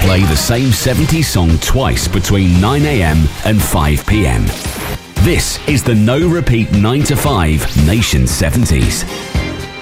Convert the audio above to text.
play the same 70s song twice between 9 a.m. and 5 p.m. This is the No Repeat 9 to 5 Nation 70s.